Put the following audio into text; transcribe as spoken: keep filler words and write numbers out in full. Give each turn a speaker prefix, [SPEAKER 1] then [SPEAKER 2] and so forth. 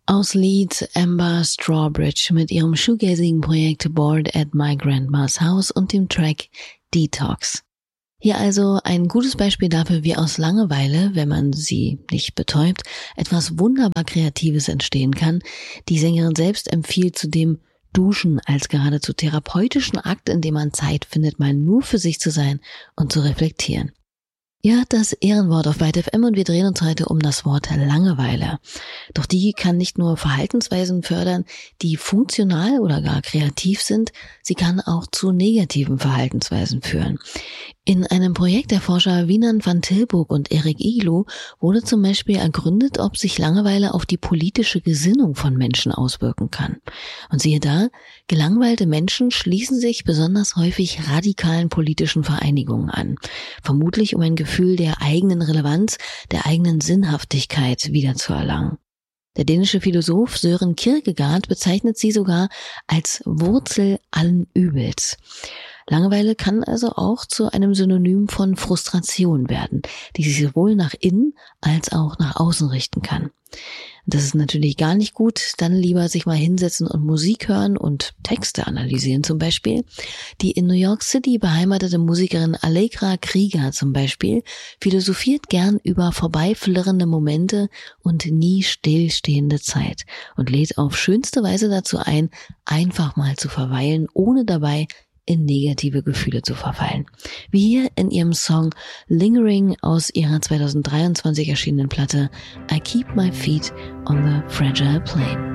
[SPEAKER 1] Aus Leeds Amber Strawbridge mit ihrem shoegazigen Projekt Bored at My Grandma's House und dem Track Detox. Hier also ein gutes Beispiel dafür, wie aus Langeweile, wenn man sie nicht betäubt, etwas wunderbar Kreatives entstehen kann. Die Sängerin selbst empfiehlt zudem Duschen als geradezu therapeutischen Akt, in dem man Zeit findet, mal nur für sich zu sein und zu reflektieren. Ihr hört das Ehrenwort auf Byte F M und wir drehen uns heute um das Wort Langeweile. Doch die kann nicht nur Verhaltensweisen fördern, die funktional oder gar kreativ sind, sie kann auch zu negativen Verhaltensweisen führen. In einem Projekt der Forscher Wienand van Tilburg und Erik Iglu wurde zum Beispiel ergründet, ob sich Langeweile auf die politische Gesinnung von Menschen auswirken kann. Und siehe da, gelangweilte Menschen schließen sich besonders häufig radikalen politischen Vereinigungen an, vermutlich um ein Gefühl der eigenen Relevanz, der eigenen Sinnhaftigkeit wiederzuerlangen. Der dänische Philosoph Søren Kierkegaard bezeichnet sie sogar als Wurzel allen Übels. Langeweile kann also auch zu einem Synonym von Frustration werden, die sich sowohl nach innen als auch nach außen richten kann. Das ist natürlich gar nicht gut, dann lieber sich mal hinsetzen und Musik hören und Texte analysieren zum Beispiel. Die in New York City beheimatete Musikerin Allegra Krieger zum Beispiel philosophiert gern über vorbeiflirrende Momente und nie stillstehende Zeit und lädt auf schönste Weise dazu ein, einfach mal zu verweilen, ohne dabei in negative Gefühle zu verfallen. Wie hier in ihrem Song Lingering aus ihrer zwanzig dreiundzwanzig erschienenen Platte I Keep My Feet on the Fragile Plane.